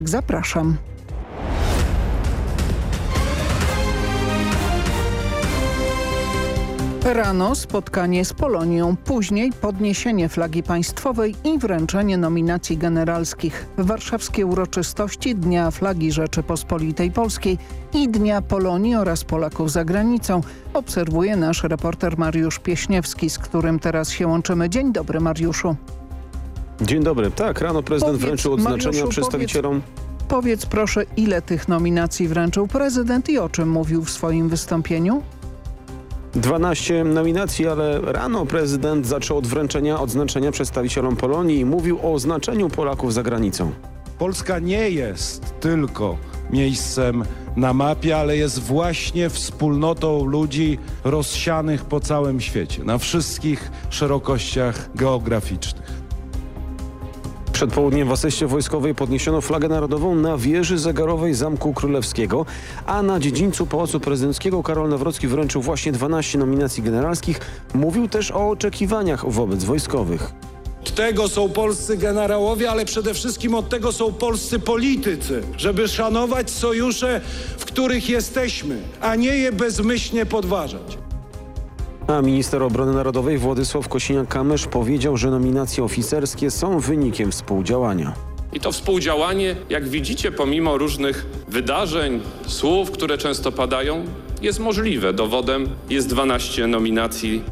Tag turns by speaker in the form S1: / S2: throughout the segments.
S1: Zapraszam. Rano spotkanie z Polonią, później podniesienie flagi państwowej i wręczenie nominacji generalskich. Warszawskie uroczystości Dnia Flagi Rzeczypospolitej Polskiej i Dnia Polonii oraz Polaków za granicą obserwuje nasz reporter Mariusz Pieśniewski, z którym teraz się łączymy. Dzień dobry, Mariuszu.
S2: Dzień dobry. Tak, rano prezydent wręczył odznaczenia
S1: Mariuszu,
S2: przedstawicielom.
S1: Powiedz proszę, ile tych nominacji wręczył prezydent i o czym mówił w swoim wystąpieniu?
S2: 12 nominacji, ale rano prezydent zaczął od wręczenia odznaczenia przedstawicielom Polonii i mówił o oznaczeniu Polaków za granicą.
S3: Polska nie jest tylko miejscem na mapie, ale jest właśnie wspólnotą ludzi rozsianych po całym świecie, na wszystkich szerokościach geograficznych.
S2: Przed południem w asyście wojskowej podniesiono flagę narodową na wieży zegarowej Zamku Królewskiego, a na dziedzińcu Pałacu Prezydenckiego Karol Nawrocki wręczył właśnie 12 nominacji generalskich. Mówił też o oczekiwaniach wobec wojskowych.
S3: Od tego są polscy generałowie, ale przede wszystkim od tego są polscy politycy, żeby szanować sojusze, w których jesteśmy, a nie je bezmyślnie podważać.
S2: A minister obrony narodowej Władysław Kosiniak-Kamysz powiedział, że nominacje oficerskie są wynikiem współdziałania.
S4: I to współdziałanie, jak widzicie, pomimo różnych wydarzeń, słów, które często padają, jest możliwe. Dowodem jest 12 nominacji.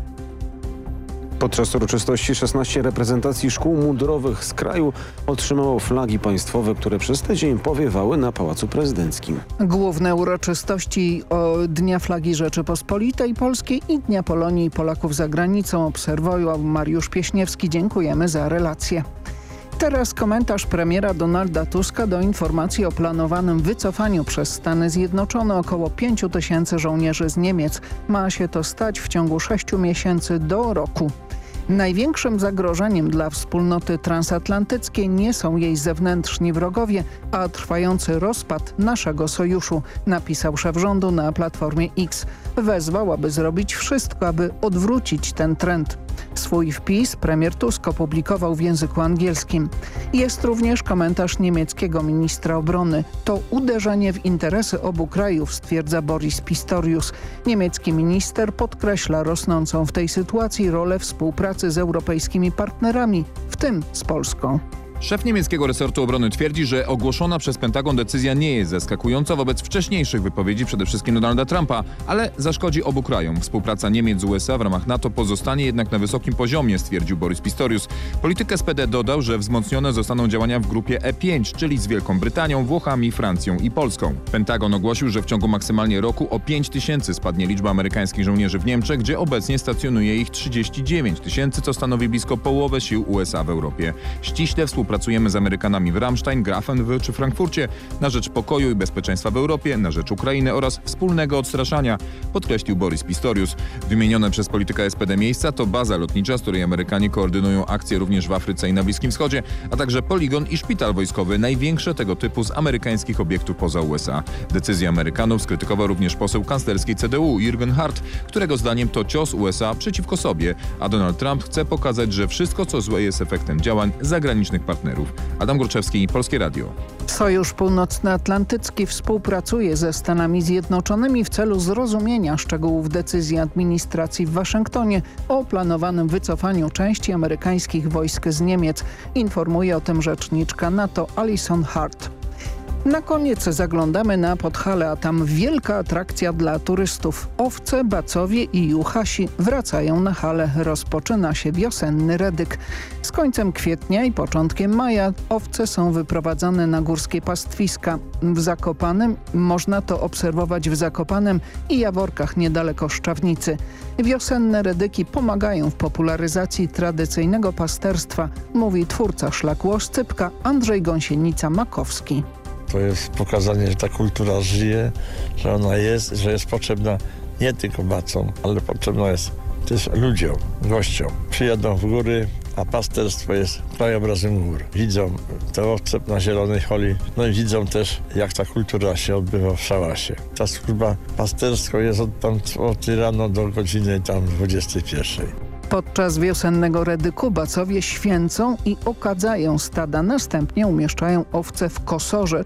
S2: Podczas uroczystości 16 reprezentacji szkół mundurowych z kraju otrzymało flagi państwowe, które przez tydzień powiewały na Pałacu Prezydenckim.
S1: Główne uroczystości Dnia Flagi Rzeczypospolitej Polskiej i Dnia Polonii i Polaków za granicą obserwował Mariusz Pieśniewski. Dziękujemy za relację. Teraz komentarz premiera Donalda Tuska do informacji o planowanym wycofaniu przez Stany Zjednoczone około 5 000 żołnierzy z Niemiec. Ma się to stać w ciągu 6 miesięcy do roku. Największym zagrożeniem dla wspólnoty transatlantyckiej nie są jej zewnętrzni wrogowie, a trwający rozpad naszego sojuszu, napisał szef rządu na Platformie X. Wezwał, aby zrobić wszystko, aby odwrócić ten trend. Swój wpis premier Tusk opublikował w języku angielskim. Jest również komentarz niemieckiego ministra obrony. To uderzenie w interesy obu krajów, stwierdza Boris Pistorius. Niemiecki minister podkreśla rosnącą w tej sytuacji rolę współpracy z europejskimi partnerami, w tym z Polską.
S5: Szef niemieckiego resortu obrony twierdzi, że ogłoszona przez Pentagon decyzja nie jest zaskakująca wobec wcześniejszych wypowiedzi przede wszystkim Donalda Trumpa, ale zaszkodzi obu krajom. Współpraca Niemiec z USA w ramach NATO pozostanie jednak na wysokim poziomie, stwierdził Boris Pistorius. Polityk SPD dodał, że wzmocnione zostaną działania w grupie E5, czyli z Wielką Brytanią, Włochami, Francją i Polską. Pentagon ogłosił, że w ciągu maksymalnie roku o 5 000 spadnie liczba amerykańskich żołnierzy w Niemczech, gdzie obecnie stacjonuje ich 39 000, co stanowi blisko połowę sił USA w Europie. Ściśle współpracujemy z Amerykanami w Ramstein, Grafenwöhr czy Frankfurcie na rzecz pokoju i bezpieczeństwa w Europie, na rzecz Ukrainy oraz wspólnego odstraszania, podkreślił Boris Pistorius. Wymienione przez polityka SPD miejsca to baza lotnicza, z której Amerykanie koordynują akcje również w Afryce i na Bliskim Wschodzie, a także poligon i szpital wojskowy, największe tego typu z amerykańskich obiektów poza USA. Decyzję Amerykanów skrytykował również poseł kanclerskiej CDU Jürgen Hart, którego zdaniem to cios USA przeciwko sobie, a Donald Trump chce pokazać, że wszystko co złe jest efektem działań zagranicznych partnerów. Adam Górczewski, Polskie Radio.
S1: Sojusz Północnoatlantycki współpracuje ze Stanami Zjednoczonymi w celu zrozumienia szczegółów decyzji administracji w Waszyngtonie o planowanym wycofaniu części amerykańskich wojsk z Niemiec. Informuje o tym rzeczniczka NATO Alison Hart. Na koniec zaglądamy na Podhale, a tam wielka atrakcja dla turystów. Owce, bacowie i juchasi wracają na hale. Rozpoczyna się wiosenny redyk. Z końcem kwietnia i początkiem maja owce są wyprowadzane na górskie pastwiska. W Zakopanem można to obserwować w Zakopanem i Jaworkach niedaleko Szczawnicy. Wiosenne redyki pomagają w popularyzacji tradycyjnego pasterstwa, mówi twórca szlaku Oscypka Andrzej Gąsienica-Makowski.
S6: To jest pokazanie, że ta kultura żyje, że ona jest, że jest potrzebna nie tylko bacom, ale potrzebna jest też ludziom, gościom. Przyjadą w góry, a pasterstwo jest krajobrazem gór. Widzą te owce na zielonej holi, no i widzą też, jak ta kultura się odbywa w szałasie. Ta służba pasterska jest od rano do godziny tam 21.
S1: Podczas wiosennego redyku bacowie święcą i okadzają stada. Następnie umieszczają owce w kosorze,